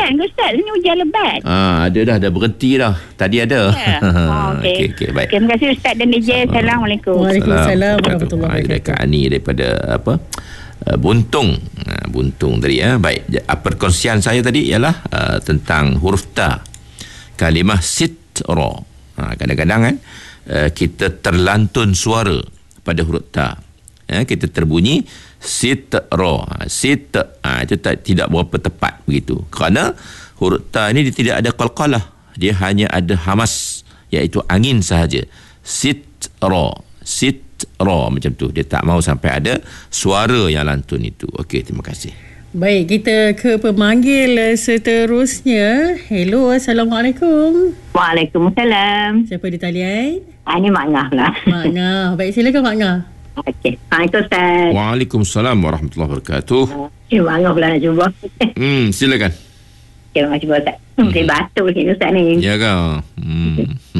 hujan ke Ustaz? Ini hujan lebat. Ada dah berhenti dah. Tadi ada. Ya. Okey. Okey, baik. Terima kasih Ustaz dan DJ. Assalamualaikum. Waalaikumsalam warahmatullahi wabarakatuh. Kak Ani daripada Buntung. Buntung tadi ya. Baik. Perkongsian saya tadi ialah tentang huruf ta. Kalimah sitra. Kadang-kadang kan kita terlantun suara pada huruf ta. Kita terbunyi sitra. Itu tidak berapa tepat begitu. Kerana huruf ta ini dia tidak ada qalqalah. Dia hanya ada hamas, iaitu angin sahaja. Sitra macam tu. Dia tak mau sampai ada suara yang lantun itu. Okey, terima kasih. Baik, kita ke pemanggil seterusnya. Hello, Assalamualaikum. Waalaikumsalam. Siapa di talian? Ini Mak Ngah lah. Mak Ngah. Baik, silakan Mak Ngah. Okey. Itu Ustaz. Waalaikumsalam warahmatullahi wabarakatuh. Mak Ngah pula nak cuba. Silakan. Okey, nak cuba Ustaz. Mesti batuk sikit Ustaz ni. Ya ke?